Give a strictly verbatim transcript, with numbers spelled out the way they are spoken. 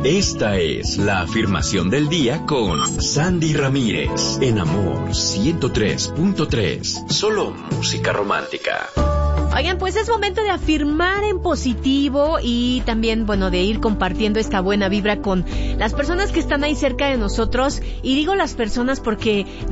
Esta es la afirmación del día con Sandy Ramírez, en Amor ciento tres punto tres. Solo música romántica. Oigan, pues es momento de afirmar en positivo y también, bueno, de ir compartiendo esta buena vibra con las personas que están ahí cerca de nosotros. Y digo las personas porque